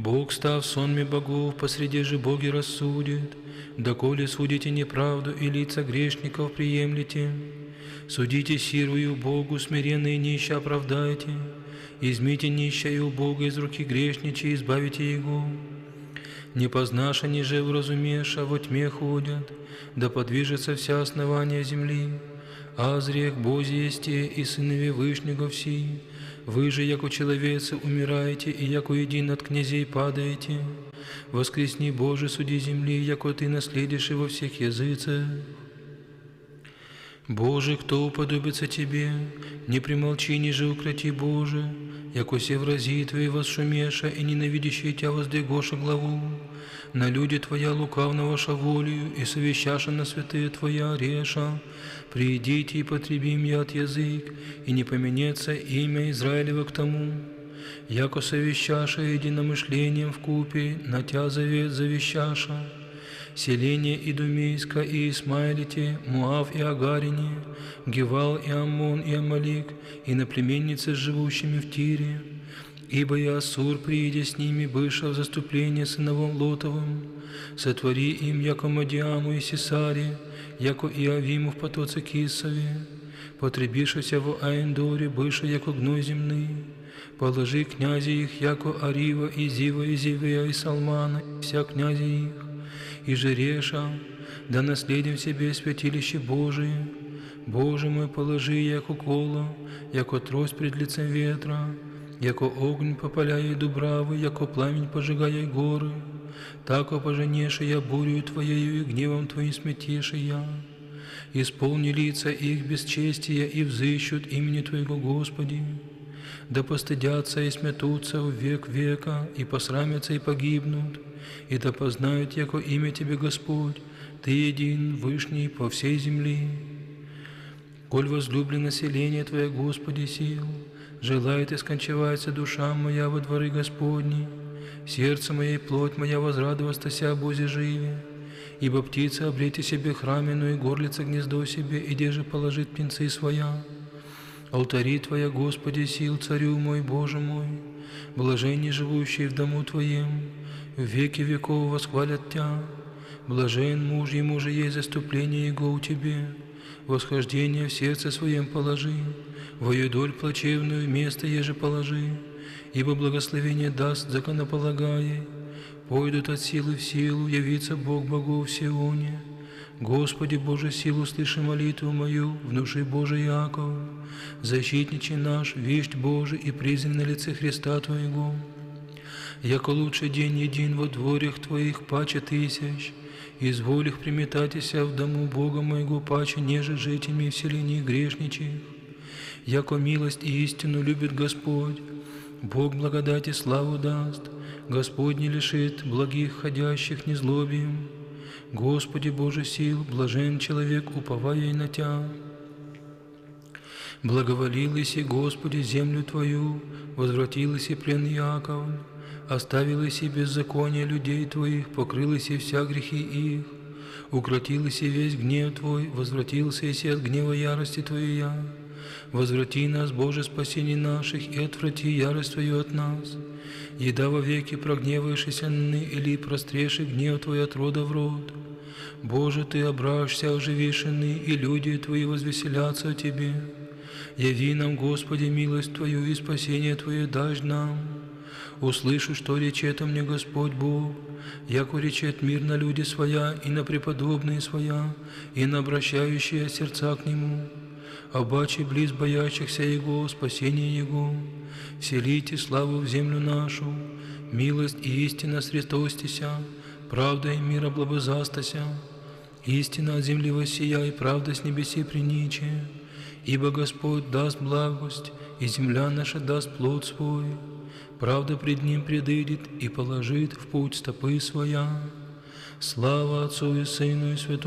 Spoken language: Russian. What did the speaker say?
Бог, став сонми богов, посреди же боги рассудит, доколе судите неправду и лица грешников приемлете. Судите сирую Богу, смиренные нищие оправдайте, измите нищие у Бога из руки грешничей, избавите его. Не познашени же уразумеша, во тьме ходят, да подвижется вся основание земли. Азрех Божий есте и сынове Вышнего все, вы же, яко человецы, умираете, и яко един от князей падаете. Воскресни, Боже, суди земли, яко Ты наследишь во всех языцах. Боже, кто уподобится Тебе, не примолчи, ниже укроти, Боже, яко се врази Твои возшумеша и ненавидящие Тя воздвигоша главу. На люди Твоя лукавного шаволию и совещаша на святые Твоя реша. Приидите и потребим я от язык, и не поменется имя Израилева к тому. Яко совещаша единомышлением вкупе, на Тя завет завещаша. Селение Идумейска и Исмаилите, Муав и Агарине, Гевал и Аммон и Амалик, и наплеменницы, живущими в Тире. Ибо и Ассур, приидя с ними, быша в заступление сыновом Лотовым, сотвори им, яко Мадиаму и Сесаре, яко и Авиму в потоце Кисове, потребившися в Аендоре, быша, яко гной земный, положи князи их, яко Арива, и Зива, и Зивея, и Салмана, и вся князи их, и Жереша, да наследим себе святилище Божие. Боже мой, положи, яко коло, яко трость пред лицем ветра, яко огонь попаляя дубравы, яко пламень пожигая горы, тако поженеши я бурю Твоею и гневом Твоим сметеши я. Исполни лица их бесчестия и взыщут имени Твоего, Господи. Да постыдятся и сметутся в век века, и посрамятся и погибнут, и да познают, яко имя Тебе, Господь, Ты един, Вышний по всей земли. Коль возлюблено население Твое, Господи, сил, желает и скончевается душа моя во дворы Господни, сердце мое и плоть моя возрадовастася Бозе живе, ибо птица обрети себе храмену, и горлица гнездо себе, и где же положит птенцы своя. Алтари Твоя, Господи, сил, Царю мой, Боже мой, блаженни живущие в дому Твоем, в веки веков восхвалят Тя. Блажен муж, ему же есть заступление Его у Тебе, восхождение в сердце своем положи, вою доль плачевную место еже положи, ибо благословение даст законополагае, пойдут от силы в силу, явится Бог богов в Сионе. Господи Боже, силу слыши молитву мою, внуши Божий Иаков, защитниче наш, вещь Божий и признан на лице Христа Твоего. Яко лучший день един во дворях Твоих паче тысяч, изволь их приметатися в дому Бога моего паче, неже жителями в селении грешничих. Яко милость и истину любит Господь, Бог благодати славу даст, Господь не лишит благих ходящих незлобием. Господи Боже сил, блажен человек, уповая на Тя. Благоволилась и Господи землю Твою, возвратилась и плен Иаков, оставилась и беззаконие людей Твоих, покрылась и вся грехи их, укротилась и весь гнев Твой, возвратился и от гнева ярости Твоя. Возврати нас, Боже, спасение наших, и отврати ярость Твою от нас. Еда вовеки прогневаешься ны, или простреши гнев Твой от рода в род. Боже, Ты обращься, оживишены, и люди Твои возвеселятся о Тебе. Яви нам, Господи, милость Твою и спасение Твое дашь нам. Услышу, что речет мне Господь Бог, яко речет мир на люди своя и на преподобные своя, и на обращающие сердца к Нему. Обаче близ боящихся Его, спасение Его, вселите славу в землю нашу, милость и истина средостися, правда и мир облобызастася, истина от земли воссия и правда с небеси приниче, ибо Господь даст благость, и земля наша даст плод свой, правда пред Ним предыдет и положит в путь стопы своя. Слава Отцу и Сыну и Святому